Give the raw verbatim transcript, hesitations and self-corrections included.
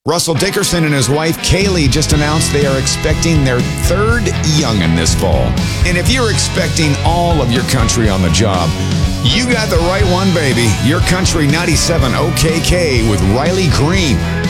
Russell Dickerson and his wife Kaylee just announced they are expecting their third young'un this fall. And if you're expecting all of your country on the job, you got the right one, baby. Your Country ninety-seven O K K with Riley Green.